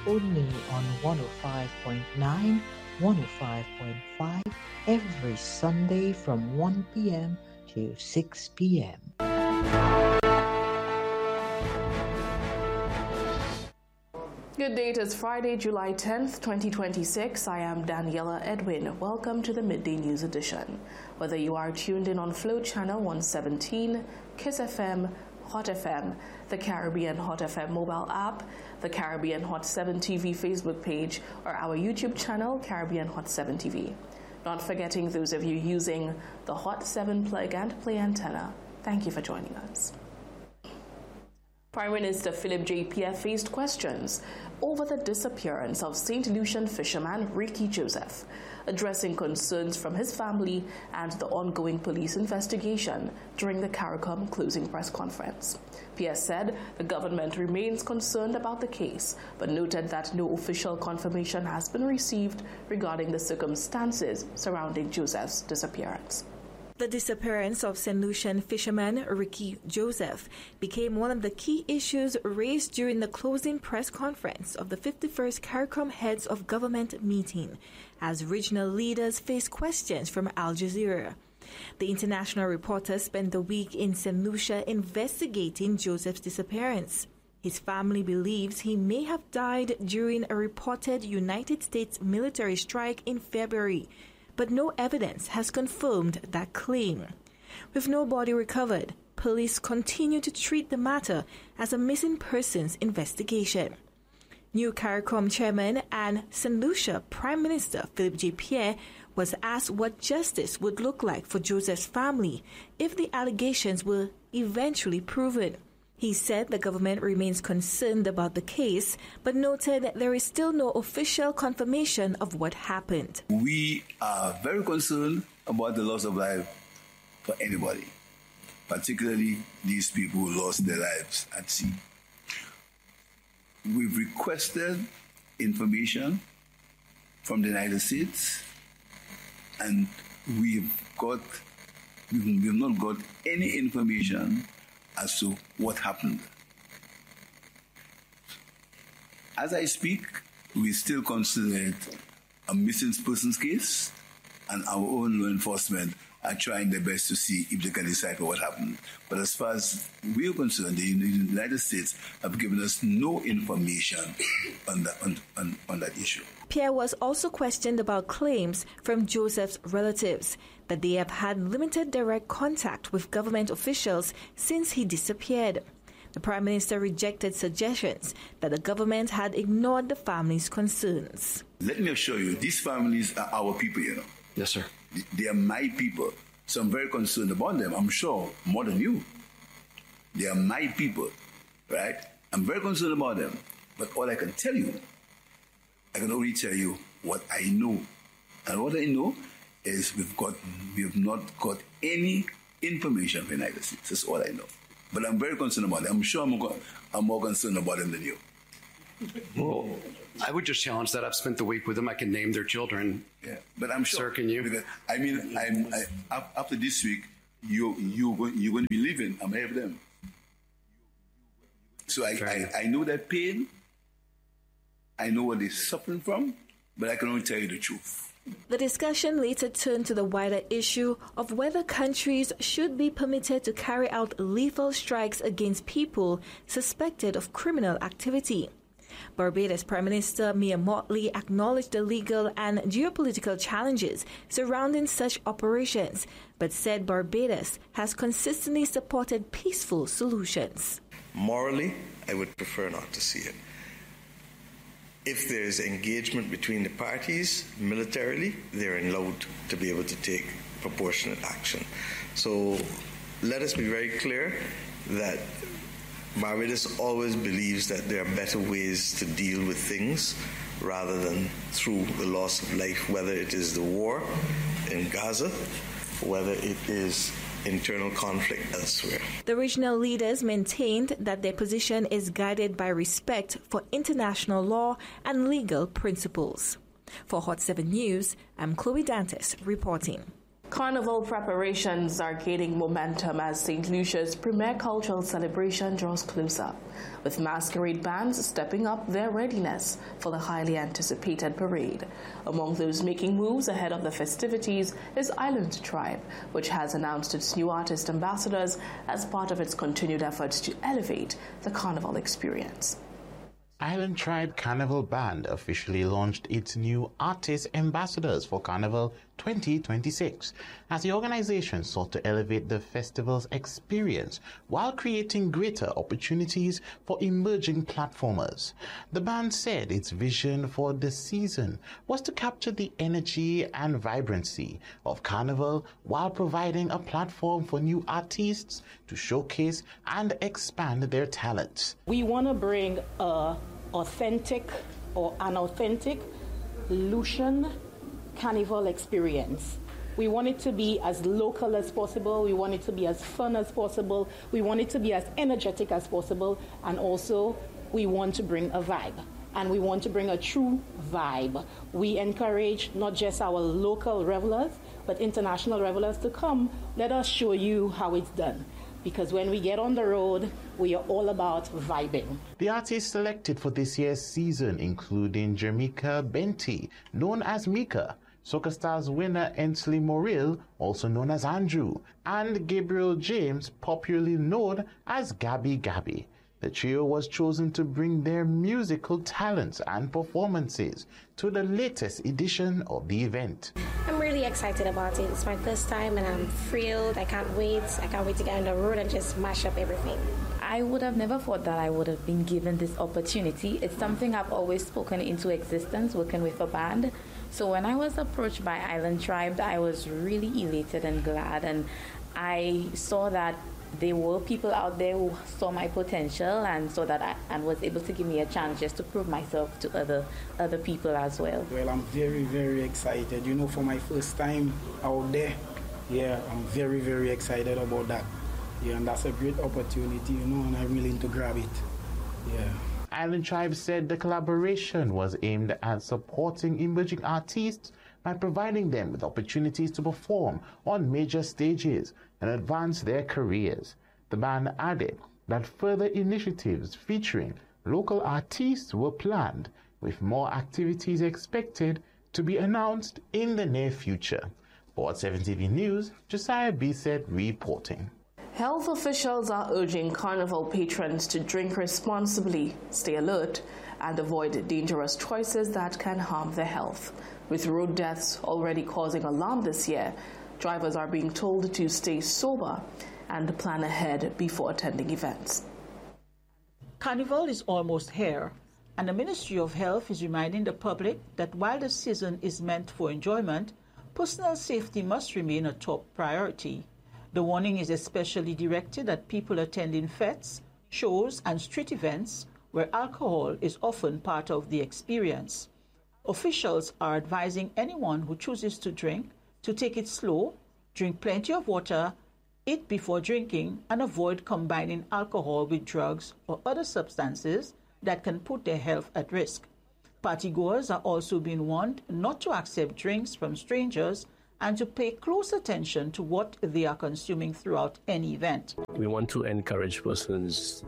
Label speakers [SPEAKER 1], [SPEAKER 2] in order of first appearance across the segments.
[SPEAKER 1] only on 105.9, 105.5 every Sunday from 1 p.m. to 6 p.m.
[SPEAKER 2] Good day, it is Friday, July 10th, 2026. I am Daniela Edwin. Welcome to the Midday News Edition. Whether you are tuned in on Flow Channel 117, Kiss FM, Hot FM, the Caribbean Hot FM mobile app, the Caribbean Hot 7 TV Facebook page, or our YouTube channel, Caribbean Hot 7 TV. Not forgetting those of you using the Hot 7 plug and play antenna. Thank you for joining us. Prime Minister Philip J. Pierre faced questions over the disappearance of St. Lucian fisherman Ricky Joseph, addressing concerns from his family and the ongoing police investigation during the CARICOM closing press conference. Pierre said the government remains concerned about the case, but noted that no official confirmation has been received regarding the circumstances surrounding Joseph's disappearance.
[SPEAKER 3] The disappearance of St. Lucian fisherman Ricky Joseph became one of the key issues raised during the closing press conference of the 51st CARICOM Heads of Government meeting, as regional leaders faced questions from Al Jazeera. The international reporter spent the week in St. Lucia investigating Joseph's disappearance. His family believes he may have died during a reported United States military strike in February, but no evidence has confirmed that claim. With no body recovered, police continue to treat the matter as a missing persons investigation. New CARICOM chairman and St. Lucia Prime Minister Philip J. Pierre was asked what justice would look like for Joseph's family if the allegations were eventually proven. He said the government remains concerned about the case, but noted that there is still no official confirmation of what happened.
[SPEAKER 4] We are very concerned about the loss of life for anybody, particularly these people who lost their lives at sea. We've requested information from the United States, and we've not got any information as to what happened. As I speak, we still consider it a missing persons case, and our own law enforcement are trying their best to see if they can decipher what happened. But as far as we're concerned, the United States have given us no information on that issue.
[SPEAKER 3] Pierre was also questioned about claims from Joseph's relatives that they have had limited direct contact with government officials since he disappeared. The Prime Minister rejected suggestions that the government had ignored the family's concerns.
[SPEAKER 4] Let me assure you, these families are our people, you know.
[SPEAKER 5] Yes, sir.
[SPEAKER 4] They are my people, so I'm very concerned about them. I'm sure more than you. They are my people, right? I'm very concerned about them. But all I can tell you, I can only tell you what I know. And what I know is we have not got any information from the United States. That's all I know. But I'm very concerned about them. I'm sure I'm more concerned about them than you.
[SPEAKER 5] Well, I would just challenge that. I've spent the week with them. I can name their children.
[SPEAKER 4] Yeah, but I'm sure.
[SPEAKER 5] Sir, can you?
[SPEAKER 4] Because, after this week, you're going to be leaving. I'm ahead of them. So I know that pain. I know what they're suffering from, but I can only tell you the truth.
[SPEAKER 3] The discussion later turned to the wider issue of whether countries should be permitted to carry out lethal strikes against people suspected of criminal activity. Barbados Prime Minister Mia Mottley acknowledged the legal and geopolitical challenges surrounding such operations, but said Barbados has consistently supported peaceful solutions.
[SPEAKER 6] Morally, I would prefer not to see it. If there is engagement between the parties militarily, they're allowed to be able to take proportionate action. So let us be very clear that Barbados always believes that there are better ways to deal with things rather than through the loss of life, whether it is the war in Gaza, whether it is internal conflict elsewhere.
[SPEAKER 3] The regional leaders maintained that their position is guided by respect for international law and legal principles. For Hot 7 News, I'm Chloe Dantes reporting.
[SPEAKER 2] Carnival preparations are gaining momentum as St. Lucia's premier cultural celebration draws closer, with masquerade bands stepping up their readiness for the highly anticipated parade. Among those making moves ahead of the festivities is Island Tribe, which has announced its new artist ambassadors as part of its continued efforts to elevate the Carnival experience.
[SPEAKER 7] Island Tribe Carnival Band officially launched its new artist ambassadors for Carnival 2026 as the organization sought to elevate the festival's experience while creating greater opportunities for emerging platformers. The band said its vision for the season was to capture the energy and vibrancy of Carnival while providing a platform for new artists to showcase and expand their talents.
[SPEAKER 8] We want to bring an authentic Lucian Carnival experience. We want it to be as local as possible. We want it to be as fun as possible. We want it to be as energetic as possible. And also, we want to bring a vibe. And we want to bring a true vibe. We encourage not just our local revelers, but international revelers to come. Let us show you how it's done. Because when we get on the road, we are all about vibing.
[SPEAKER 7] The artists selected for this year's season including Jamaica Benty, known as Mika, Soca Stars winner Ensley Morrill, also known as Andrew, and Gabriel James, popularly known as Gabby Gabby. The trio was chosen to bring their musical talents and performances to the latest edition of the event.
[SPEAKER 9] I'm really excited about it. It's my first time and I'm thrilled. I can't wait. I can't wait to get on the road and just mash up everything.
[SPEAKER 10] I would have never thought that I would have been given this opportunity. It's something I've always spoken into existence, working with a band. So when I was approached by Island Tribe, I was really elated and glad. And I saw that there were people out there who saw my potential and saw that and was able to give me a chance just to prove myself to other people as well.
[SPEAKER 11] Well, I'm very, very excited. You know, for my first time out there, I'm very, very excited about that. Yeah, and that's a great opportunity, and I'm willing to grab it.
[SPEAKER 7] Island Tribe said the collaboration was aimed at supporting emerging artists by providing them with opportunities to perform on major stages and advance their careers. The band added that further initiatives featuring local artists were planned, with more activities expected to be announced in the near future. For 7TV News, Josiah Bisset reporting.
[SPEAKER 2] Health officials are urging Carnival patrons to drink responsibly, stay alert, and avoid dangerous choices that can harm their health. With road deaths already causing alarm this year, drivers are being told to stay sober and plan ahead before attending events.
[SPEAKER 12] Carnival is almost here, and the Ministry of Health is reminding the public that while the season is meant for enjoyment, personal safety must remain a top priority. The warning is especially directed at people attending fetes, shows, and street events where alcohol is often part of the experience. Officials are advising anyone who chooses to drink to take it slow, drink plenty of water, eat before drinking, and avoid combining alcohol with drugs or other substances that can put their health at risk. Partygoers are also being warned not to accept drinks from strangers and to pay close attention to what they are consuming throughout any event.
[SPEAKER 13] We want to encourage persons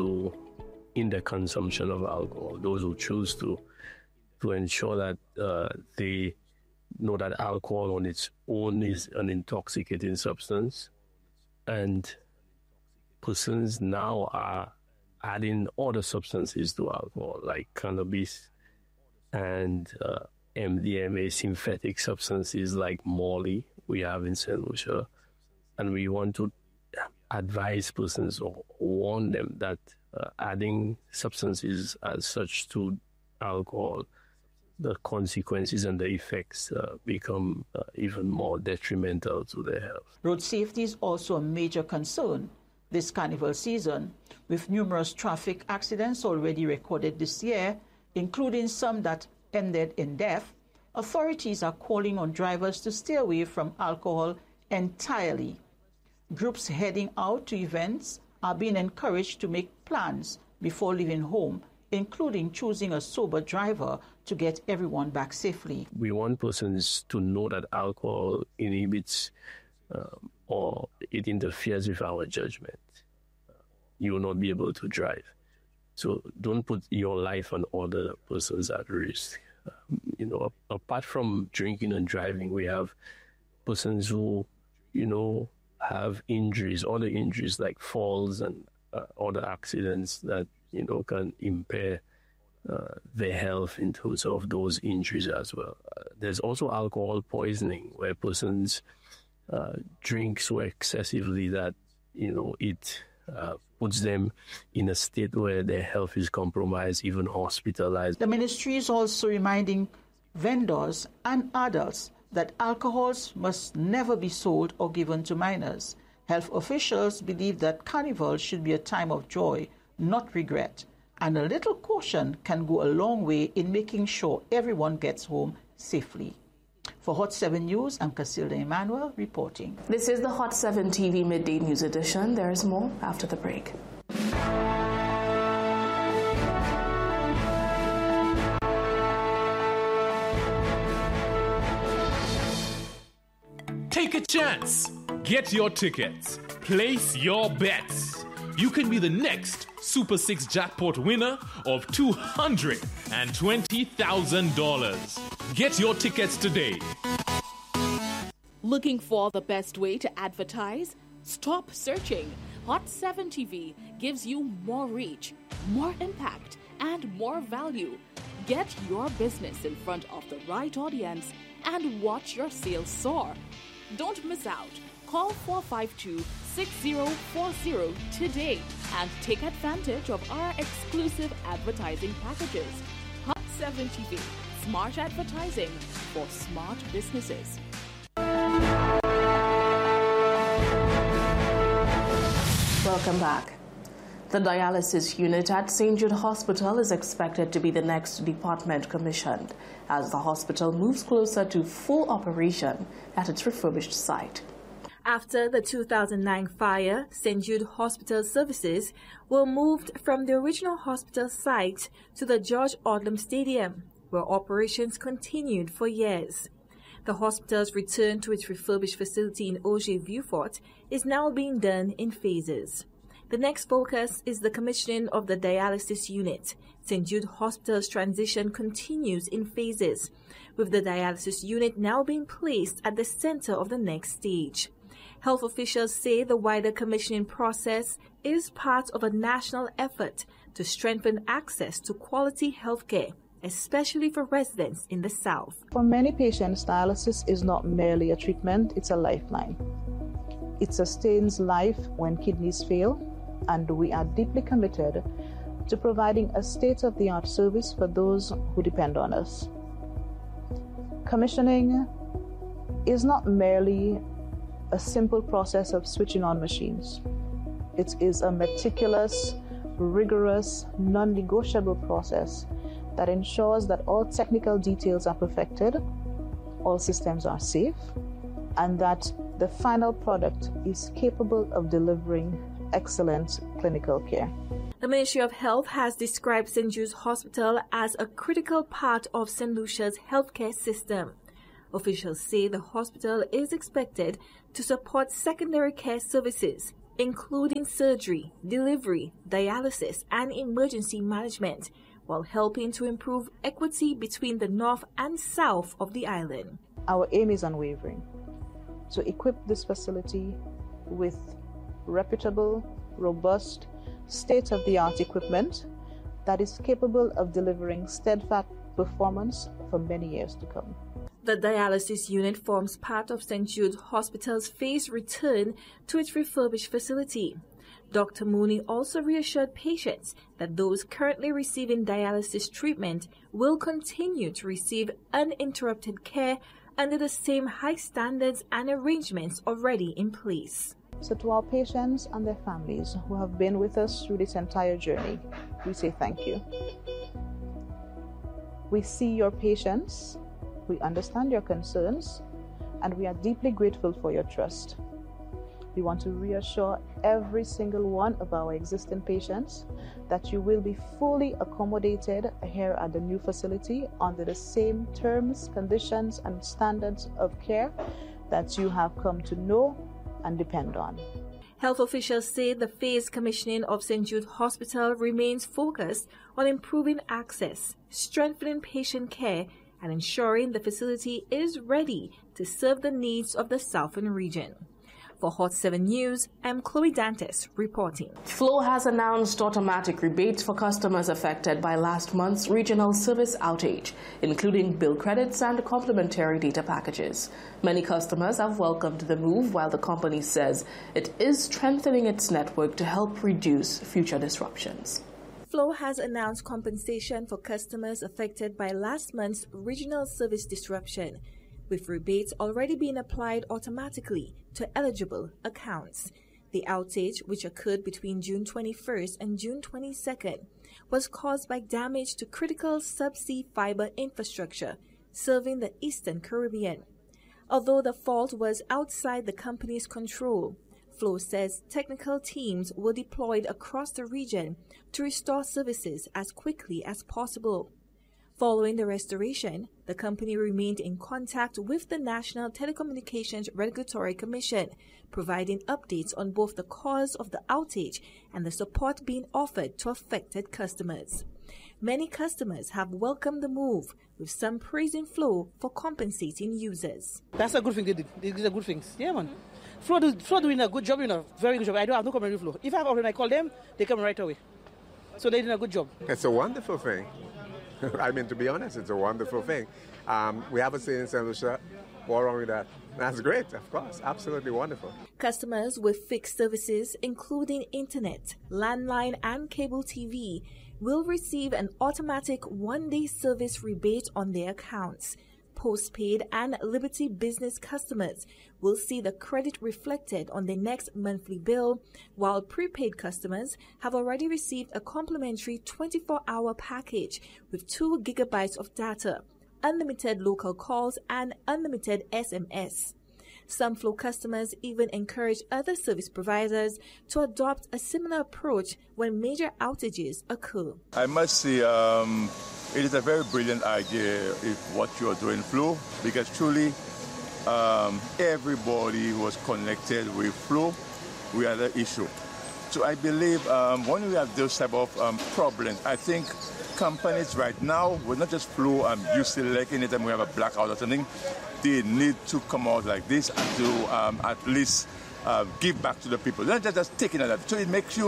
[SPEAKER 13] in the consumption of alcohol, those who choose to ensure that they know that alcohol on its own is an intoxicating substance, and persons now are adding other substances to alcohol like cannabis and MDMA, synthetic substances like Molly we have in St. Lucia, and we want to advise persons or warn them that adding substances as such to alcohol, the consequences and the effects become even more detrimental to their health.
[SPEAKER 12] Road safety is also a major concern this carnival season, with numerous traffic accidents already recorded this year, including some that ended in death. Authorities are calling on drivers to stay away from alcohol entirely. Groups heading out to events are being encouraged to make plans before leaving home including choosing a sober driver to get everyone back safely.
[SPEAKER 13] We want persons to know that alcohol inhibits or it interferes with our judgment. You will not be able to drive. So don't put your life and other persons at risk. Apart from drinking and driving, we have persons who, have injuries, other injuries like falls and other accidents that, can impair their health in terms of those injuries as well. There's also alcohol poisoning, where persons drink so excessively that, it puts them in a state where their health is compromised, even hospitalized.
[SPEAKER 12] The ministry is also reminding vendors and adults that alcohols must never be sold or given to minors. Health officials believe that Carnival should be a time of joy, not regret, and a little caution can go a long way in making sure everyone gets home safely. For Hot 7 News, I'm Casilda Emmanuel reporting.
[SPEAKER 2] This is the Hot 7 TV Midday News Edition. There is more after the break.
[SPEAKER 14] Take a chance. Get your tickets. Place your bets. You can be the next Super 6 jackpot winner of $220,000. Get your tickets today.
[SPEAKER 15] Looking for the best way to advertise? Stop searching. Hot 7 TV gives you more reach, more impact, and more value. Get your business in front of the right audience and watch your sales soar. Don't miss out. Call 452-6040 today and take advantage of our exclusive advertising packages. Hot 7 TV, smart advertising for smart businesses.
[SPEAKER 2] Welcome back. The dialysis unit at St. Jude Hospital is expected to be the next department commissioned as the hospital moves closer to full operation at its refurbished site.
[SPEAKER 3] After the 2009 fire, St. Jude Hospital services were moved from the original hospital site to the George Odlum Stadium, where operations continued for years. The hospital's return to its refurbished facility in Auger Vieux-Fort is now being done in phases. The next focus is the commissioning of the dialysis unit. St. Jude Hospital's transition continues in phases, with the dialysis unit now being placed at the center of the next stage. Health officials say the wider commissioning process is part of a national effort to strengthen access to quality health care, especially for residents in the South.
[SPEAKER 16] For many patients, dialysis is not merely a treatment, it's a lifeline. It sustains life when kidneys fail, and we are deeply committed to providing a state-of-the-art service for those who depend on us. Commissioning is not merely a simple process of switching on machines. It is a meticulous, rigorous, non-negotiable process that ensures that all technical details are perfected, all systems are safe, and that the final product is capable of delivering excellent clinical care.
[SPEAKER 3] The Ministry of Health has described St. Jude's Hospital as a critical part of St. Lucia's healthcare system. Officials say the hospital is expected to support secondary care services, including surgery, delivery, dialysis, and emergency management, while helping to improve equity between the north and south of the island.
[SPEAKER 16] Our aim is unwavering: to equip this facility with reputable, robust, state-of-the-art equipment that is capable of delivering steadfast performance for many years to come.
[SPEAKER 3] The dialysis unit forms part of St. Jude Hospital's phased return to its refurbished facility. Dr. Mooney also reassured patients that those currently receiving dialysis treatment will continue to receive uninterrupted care under the same high standards and arrangements already in place.
[SPEAKER 16] So to our patients and their families who have been with us through this entire journey, we say thank you. We see your patience, we understand your concerns, and we are deeply grateful for your trust. We want to reassure every single one of our existing patients that you will be fully accommodated here at the new facility under the same terms, conditions, and standards of care that you have come to know and depend on.
[SPEAKER 3] Health officials say the phased commissioning of St. Jude Hospital remains focused on improving access, strengthening patient care, and ensuring the facility is ready to serve the needs of the southern region. For Hot 7 News, I'm Chloe Dantes reporting.
[SPEAKER 2] Flow has announced automatic rebates for customers affected by last month's regional service outage, including bill credits and complimentary data packages. Many customers have welcomed the move, while the company says it is strengthening its network to help reduce future disruptions.
[SPEAKER 3] Flow has announced compensation for customers affected by last month's regional service disruption, with rebates already being applied automatically to eligible accounts. The outage, which occurred between June 21st and June 22nd, was caused by damage to critical subsea fiber infrastructure serving the Eastern Caribbean. Although the fault was outside the company's control, Flow says technical teams were deployed across the region to restore services as quickly as possible. Following the restoration, the company remained in contact with the National Telecommunications Regulatory Commission, providing updates on both the cause of the outage and the support being offered to affected customers. Many customers have welcomed the move, with some praising Flow for compensating users.
[SPEAKER 17] That's a good thing they did. They did a good things. Yeah, man. Flow doing a good job, a very good job. I don't have no comment with Flow. If I have a problem, I call them, they come right away. So they did a good job.
[SPEAKER 18] It's a wonderful thing. I mean, to be honest, it's a wonderful thing. We have a saying in St. Lucia, what's wrong with that? That's great, of course. Absolutely wonderful.
[SPEAKER 3] Customers with fixed services, including internet, landline, and cable TV, will receive an automatic one-day service rebate on their accounts. Postpaid and Liberty Business customers will see the credit reflected on their next monthly bill, while prepaid customers have already received a complimentary 24-hour package with 2 gigabytes of data, unlimited local calls, and unlimited SMS. Some Flow customers even encourage other service providers to adopt a similar approach when major outages occur.
[SPEAKER 19] I must say, it is a very brilliant idea if what you are doing, Flow, because truly everybody was connected with Flow. We had an issue. So I believe when we have those type of problems, I think companies right now, we're not just Flow, used to like anytime we have a blackout or something, they need to come out like this and to at least give back to the people. They're not just taking it. So it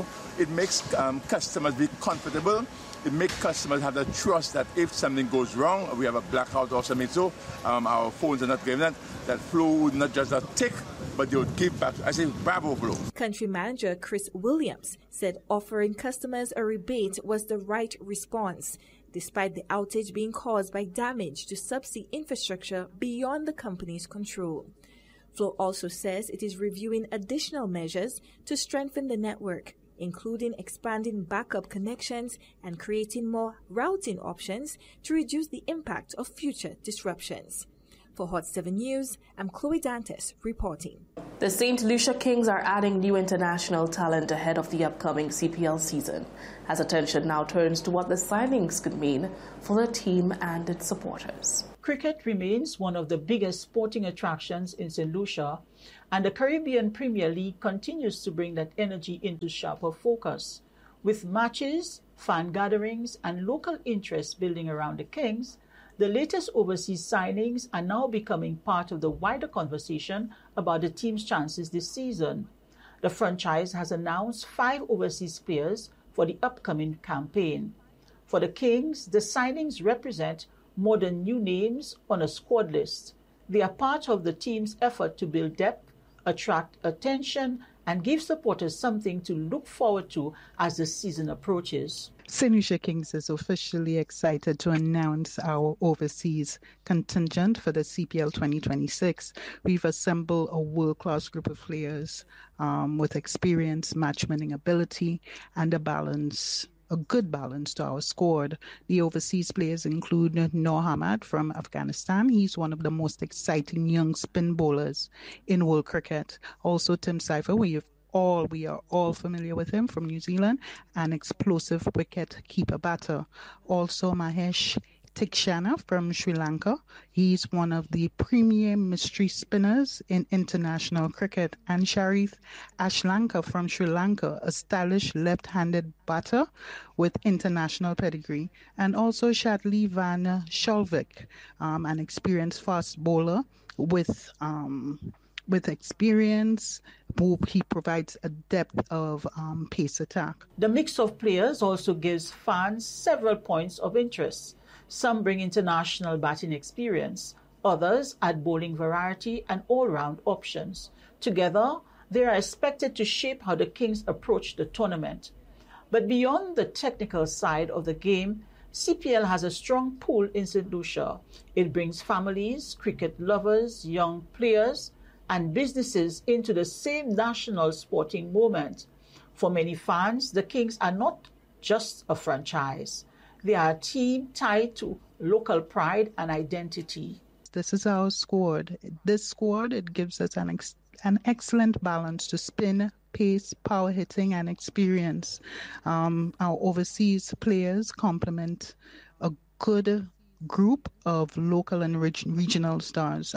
[SPEAKER 19] makes customers be comfortable. It makes customers have the trust that if something goes wrong, we have a blackout or something, so our phones are not giving that Flow would not just take, but they would give back. I say, bravo, Flow.
[SPEAKER 3] Country manager Chris Williams said offering customers a rebate was the right response, despite the outage being caused by damage to subsea infrastructure beyond the company's control. Flow also says it is reviewing additional measures to strengthen the network, including expanding backup connections and creating more routing options to reduce the impact of future disruptions. For Hot 7 News, I'm Chloe Dantes reporting.
[SPEAKER 2] The St. Lucia Kings are adding new international talent ahead of the upcoming CPL season, as attention now turns to what the signings could mean for the team and its supporters.
[SPEAKER 12] Cricket remains one of the biggest sporting attractions in St. Lucia, and the Caribbean Premier League continues to bring that energy into sharper focus. With matches, fan gatherings, and local interest building around the Kings, the latest overseas signings are now becoming part of the wider conversation about the team's chances this season. The franchise has announced 5 overseas players for the upcoming campaign. For the Kings, the signings represent more than new names on a squad list. They are part of the team's effort to build depth, attract attention, and give supporters something to look forward to as the season approaches.
[SPEAKER 20] St. Lucia Kings is officially excited to announce our overseas contingent for the CPL 2026. We've assembled a world-class group of players with experience, match-winning ability, and a balance a good balance to our squad. The overseas players include Noor Ahmad from Afghanistan. He's one of the most exciting young spin bowlers in world cricket. Also Tim Seifer, we are all familiar with him from New Zealand, an explosive wicket keeper batter. Also Mahesh Tikshana from Sri Lanka. He's one of the premier mystery spinners in international cricket. And Sharif Ashlanka from Sri Lanka, a stylish left-handed batter with international pedigree. And also Shadley Van Schalvik, an experienced fast bowler with experience. He provides a depth of pace attack.
[SPEAKER 12] The mix of players also gives fans several points of interest. Some bring international batting experience, others add bowling variety and all-round options. Together, they are expected to shape how the Kings approach the tournament. But beyond the technical side of the game, CPL has a strong pull in St. Lucia. It brings families, cricket lovers, young players, and businesses into the same national sporting moment. For many fans, the Kings are not just a franchise. They are a team tied to local pride and identity.
[SPEAKER 20] This is our squad. This squad, it gives us an excellent balance to spin, pace, power hitting, and experience. Our overseas players complement a good group of local and regional stars.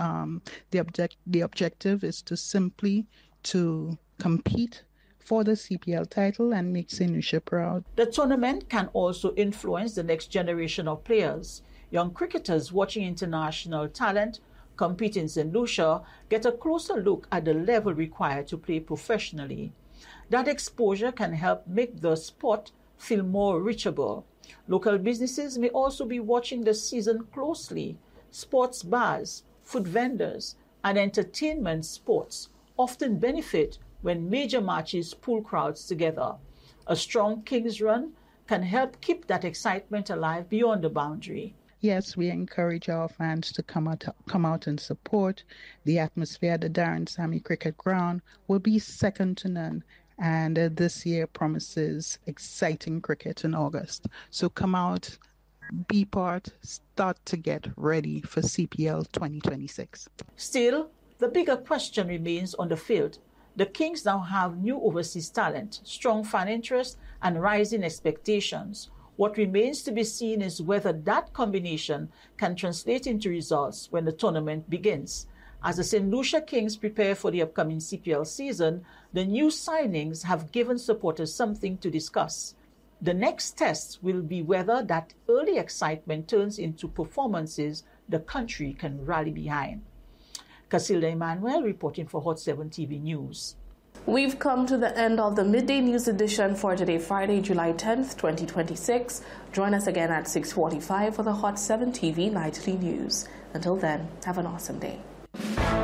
[SPEAKER 20] The objective is to simply to compete for the CPL title and make St. Lucia proud.
[SPEAKER 12] The tournament can also influence the next generation of players. Young cricketers watching international talent compete in St. Lucia get a closer look at the level required to play professionally. That exposure can help make the sport feel more reachable. Local businesses may also be watching the season closely. Sports bars, food vendors, and entertainment sports often benefit when major matches pull crowds together. A strong Kings run can help keep that excitement alive beyond the boundary.
[SPEAKER 20] Yes, we encourage our fans to come out and support. The atmosphere at the Darren Sammy Cricket Ground will be second to none. And this year promises exciting cricket in August. So come out, be part, start to get ready for CPL 2026.
[SPEAKER 12] Still, the bigger question remains on the field. The Kings now have new overseas talent, strong fan interest, and rising expectations. What remains to be seen is whether that combination can translate into results when the tournament begins. As the St. Lucia Kings prepare for the upcoming CPL season, the new signings have given supporters something to discuss. The next test will be whether that early excitement turns into performances the country can rally behind. Casilda Emmanuel reporting for Hot 7 TV News.
[SPEAKER 2] We've come to the end of the Midday News edition for today, Friday, July 10th, 2026. Join us again at 6:45 for the Hot 7 TV Nightly News. Until then, have an awesome day.